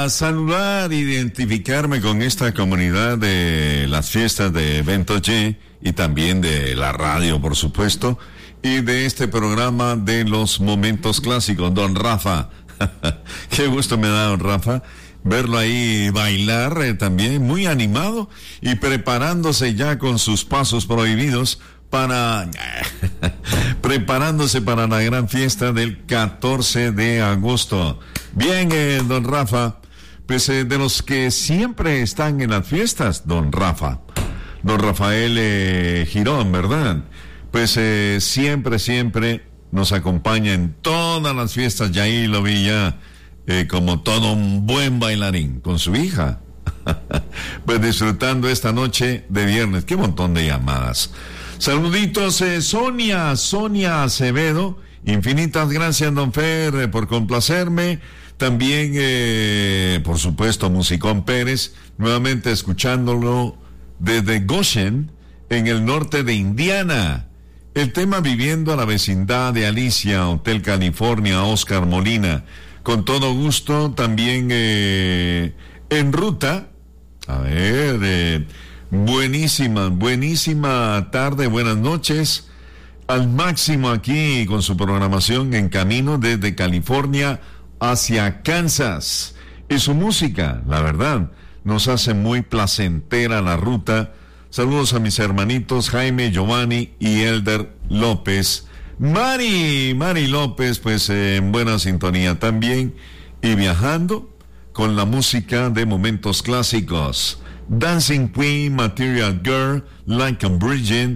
A saludar, identificarme con esta comunidad de las fiestas de Bento G y también de la radio, por supuesto, y de este programa de los momentos clásicos. Don Rafa, qué gusto me da, don Rafa, verlo ahí bailar también, muy animado y preparándose ya con sus pasos prohibidos preparándose para la gran fiesta del 14 de agosto. Bien, don Rafa. Pues de los que siempre están en las fiestas, don Rafael Girón, ¿verdad? Pues siempre nos acompaña en todas las fiestas. Y ahí lo vi ya como todo un buen bailarín con su hija. Pues disfrutando esta noche de viernes. Qué montón de llamadas. Saluditos, Sonia Acevedo. Infinitas gracias, don Fer, por complacerme. También, por supuesto, Musicón Pérez, nuevamente escuchándolo desde Goshen, en el norte de Indiana. El tema Viviendo a la vecindad de Alicia, Hotel California, Oscar Molina. Con todo gusto, también en ruta. A ver, buenísima tarde, buenas noches. Al máximo aquí con su programación en camino desde California hacia Kansas. Y su música, la verdad, nos hace muy placentera la ruta. Saludos a mis hermanitos Jaime, Giovanni y Elder López. Mari López, pues en buena sintonía también. Y viajando con la música de momentos clásicos. Dancing Queen, Material Girl, Like a Bridget,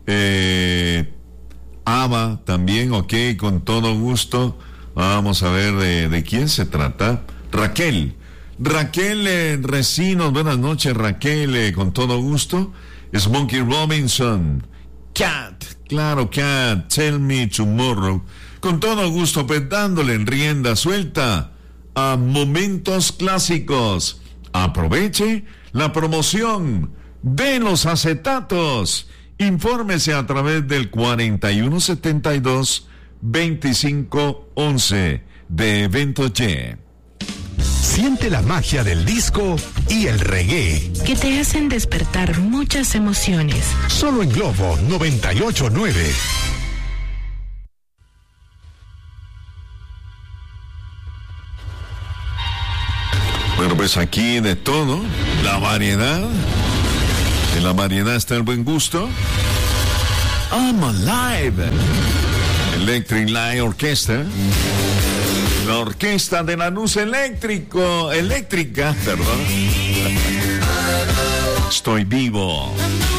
ABBA también, ok, con todo gusto. Vamos a ver de quién se trata. Raquel Recinos, buenas noches, Raquel, con todo gusto. Smokey Robinson, Cat, claro, Cat, Tell Me Tomorrow. Con todo gusto, pues dándole en rienda suelta a momentos clásicos. Aproveche la promoción de los acetatos. Infórmese a través del 4172-2511 de Bento G. Siente la magia del disco y el reggae, que te hacen despertar muchas emociones. Solo en Globo 98.9. Bueno, pues aquí de todo, la variedad. En la variedad está el buen gusto. I'm Alive. Electric Light Orchestra. La orquesta de la luz eléctrica, perdón. Estoy vivo.